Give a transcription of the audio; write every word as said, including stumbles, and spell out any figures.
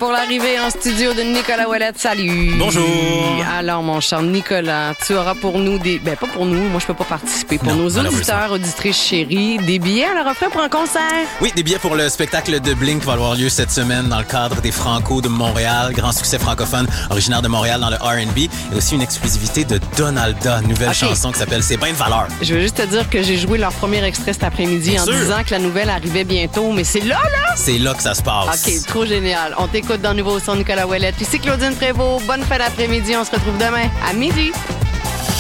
pour l'arrivée en studio de Nicolas Ouellette. Salut! Bonjour! Alors, mon cher Nicolas, tu auras pour nous des... Ben, pas pour nous, moi, je peux pas participer. Pour Non, nos auditeurs, auditrices chéris, des billets à leur offrir pour un concert. Oui, des billets pour le spectacle de Blink qui va avoir lieu cette semaine dans le cadre des Franco de Montréal. Grand succès francophone, originaire de Montréal dans le R and B. Et aussi une exclusivité de Donalda, nouvelle okay. chanson qui s'appelle C'est bien de valeur. Je veux juste te dire que j'ai joué leur premier extrait cet après-midi Bien en sûr. disant que la nouvelle arrivait bientôt. Mais c'est là, là! C'est là que ça se passe. OK, trop génial. On t'écoute dans Nouveau Son Nicolas Ouellette. Ici Claudine Prévost. Bonne fin d'après-midi. On se retrouve demain à midi.